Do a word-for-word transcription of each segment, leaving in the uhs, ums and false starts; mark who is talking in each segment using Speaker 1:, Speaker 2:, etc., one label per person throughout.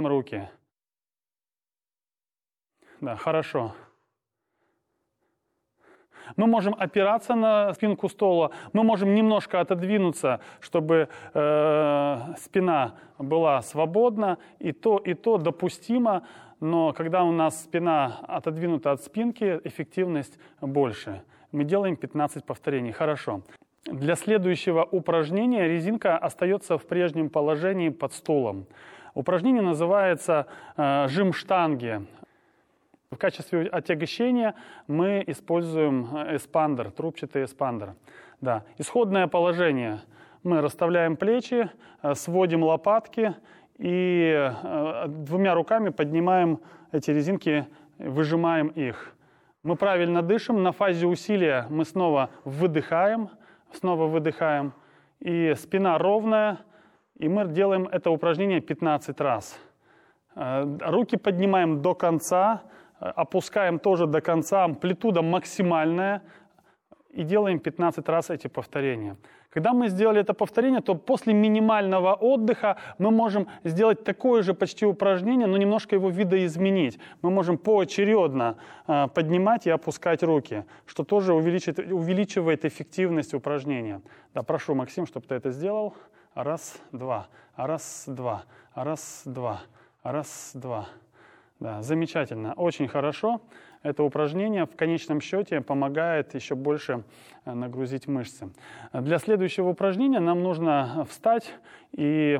Speaker 1: поднимаем руки. Да, хорошо. Мы можем опираться на спинку стула, мы можем немножко отодвинуться, чтобы э, спина была свободна, и то, и то допустимо, но когда у нас спина отодвинута от спинки, эффективность больше. Мы делаем пятнадцать повторений. Хорошо. Для следующего упражнения резинка остается в прежнем положении под стулом. Упражнение называется э, жим штанги. В качестве отягощения мы используем эспандер, трубчатый эспандер. Да. Исходное положение. Мы расставляем плечи, сводим лопатки и двумя руками поднимаем эти резинки, выжимаем их. Мы правильно дышим. На фазе усилия мы снова выдыхаем, снова выдыхаем. И спина ровная. И мы делаем это упражнение пятнадцать раз. Руки поднимаем до конца. Опускаем тоже до конца, амплитуда максимальная, и делаем пятнадцать раз эти повторения. Когда мы сделали это повторение, то после минимального отдыха мы можем сделать такое же почти упражнение, но немножко его видоизменить. Мы можем поочередно э, поднимать и опускать руки, что тоже увеличит, увеличивает эффективность упражнения. Да, прошу, Максим, чтобы ты это сделал. Раз, два, раз, два, раз, два, раз, два. Да, замечательно, очень хорошо. Это упражнение в конечном счете помогает еще больше нагрузить мышцы. Для следующего упражнения нам нужно встать и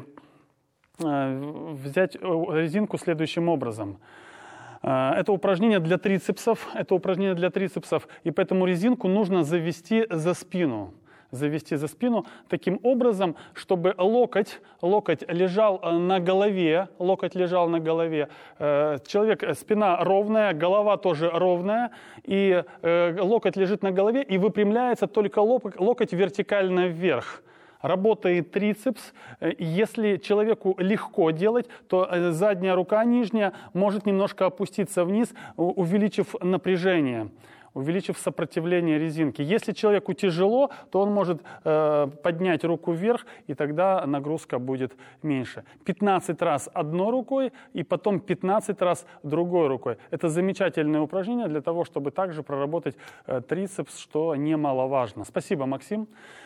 Speaker 1: взять резинку следующим образом. Это упражнение для трицепсов, это упражнение для трицепсов, и поэтому резинку нужно завести за спину. завести за спину таким образом, чтобы локоть, локоть лежал на голове, локоть лежал на голове, человек, спина ровная, голова тоже ровная, и локоть лежит на голове, и выпрямляется только локоть вертикально вверх. Работает трицепс. Если человеку легко делать, то задняя рука нижняя может немножко опуститься вниз, увеличив напряжение, увеличив сопротивление резинки. Если человеку тяжело, то он может э, поднять руку вверх, и тогда нагрузка будет меньше. пятнадцать раз одной рукой, и потом пятнадцать раз другой рукой. Это замечательное упражнение для того, чтобы также проработать э, трицепс, что немаловажно. Спасибо, Максим.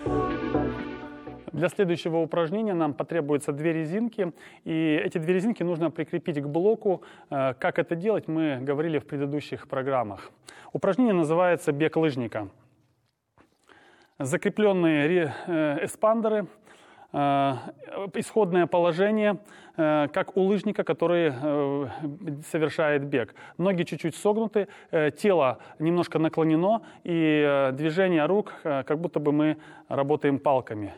Speaker 1: Для следующего упражнения нам потребуется две резинки, и эти две резинки нужно прикрепить к блоку. Как это делать, мы говорили в предыдущих программах. Упражнение называется «Бег лыжника». Закрепленные эспандеры, исходное положение, как у лыжника, который совершает бег. Ноги чуть-чуть согнуты, тело немножко наклонено, и движение рук, как будто бы мы работаем палками.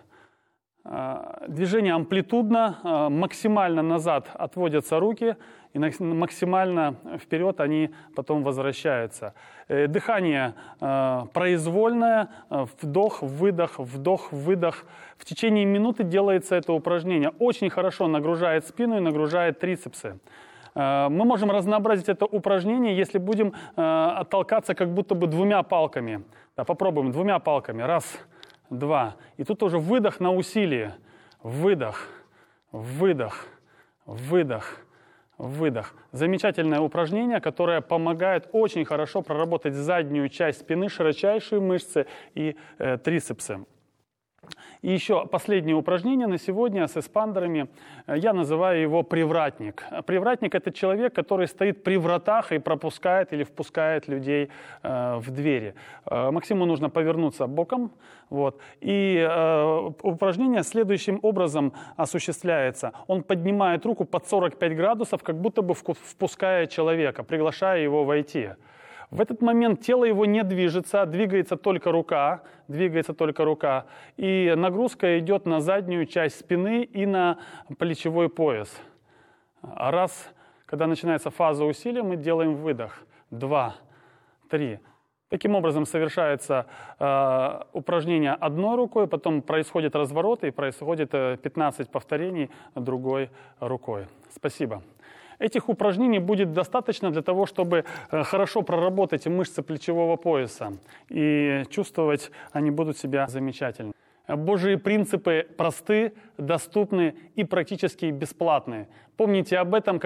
Speaker 1: Движение амплитудно, максимально назад отводятся руки, и максимально вперед они потом возвращаются. Дыхание произвольное, вдох, выдох, вдох, выдох. В течение минуты делается это упражнение. Очень хорошо нагружает спину и нагружает трицепсы. Мы можем разнообразить это упражнение, если будем оттолкаться как будто бы двумя палками. Да, попробуем двумя палками. Раз, два. И тут уже выдох на усилие. Выдох, выдох, выдох, выдох. Замечательное упражнение, которое помогает очень хорошо проработать заднюю часть спины, широчайшие мышцы и э, трицепсы. И еще последнее упражнение на сегодня с эспандерами. Я называю его привратник. Привратник – это человек, который стоит при вратах и пропускает или впускает людей э, в двери. Э, Максиму нужно повернуться боком. Вот. И э, упражнение следующим образом осуществляется. Он поднимает руку под сорок пять градусов, как будто бы впуская человека, приглашая его войти. В этот момент тело его не движется, двигается только рука, двигается только рука, и нагрузка идет на заднюю часть спины и на плечевой пояс. Раз, когда начинается фаза усилия, мы делаем выдох. Два, три. Таким образом совершается э, упражнение одной рукой, потом происходит разворот и происходит пятнадцать повторений другой рукой. Спасибо. Этих упражнений будет достаточно для того, чтобы хорошо проработать мышцы плечевого пояса. И чувствовать они будут себя замечательно. Божьи принципы просты, доступны и практически бесплатны. Помните об этом.